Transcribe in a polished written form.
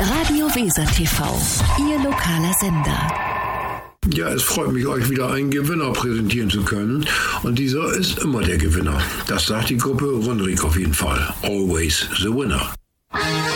Radio Weser TV, Ihr lokaler Sender. Ja, es freut mich, euch wieder einen Gewinner präsentieren zu können. Und dieser ist immer der Gewinner. Das sagt die Gruppe Rundrich auf jeden Fall. Always the winner.